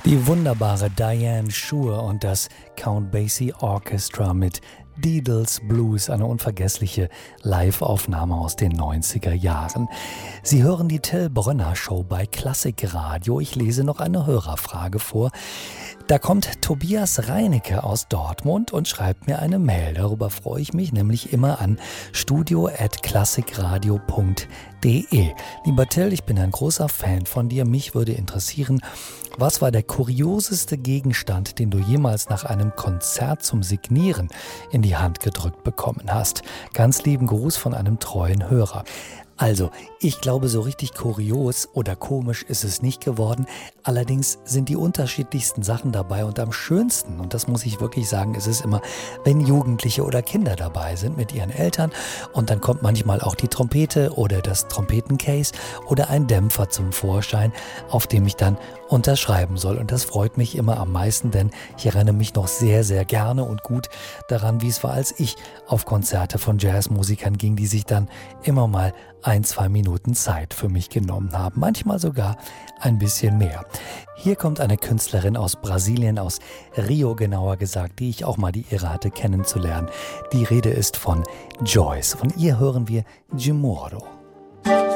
Die wunderbare Diane Shure und das Count Basie Orchestra mit Deedles Blues, eine unvergessliche Live-Aufnahme aus den 90er Jahren. Sie hören die Till Brönner Show bei Klassikradio. Ich lese noch eine Hörerfrage vor. Da kommt Tobias Reinecke aus Dortmund und schreibt mir eine Mail. Darüber freue ich mich nämlich immer an studio@klassikradio.de. Lieber Till, ich bin ein großer Fan von dir. Mich würde interessieren, was war der kurioseste Gegenstand, den du jemals nach einem Konzert zum Signieren in die Hand gedrückt bekommen hast? Ganz lieben Gruß von einem treuen Hörer. Also, ich glaube, so richtig kurios oder komisch ist es nicht geworden. Allerdings sind die unterschiedlichsten Sachen dabei und am schönsten, und das muss ich wirklich sagen, ist es immer, wenn Jugendliche oder Kinder dabei sind mit ihren Eltern und dann kommt manchmal auch die Trompete oder das Trompetencase oder ein Dämpfer zum Vorschein, auf dem ich dann unterschreiben soll. Und das freut mich immer am meisten, denn ich erinnere mich noch sehr, sehr gerne und gut daran, wie es war, als ich auf Konzerte von Jazzmusikern ging, die sich dann immer mal 1-2 Minuten Zeit für mich genommen haben, manchmal sogar ein bisschen mehr. Hier kommt eine Künstlerin aus Brasilien, aus Rio genauer gesagt, die ich auch mal die Ehre hatte kennenzulernen. Die Rede ist von Joyce. Von ihr hören wir Gimoro.